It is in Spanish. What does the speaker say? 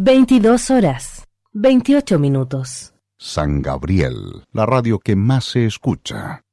22 horas, 28 minutos. San Gabriel, la radio que más se escucha.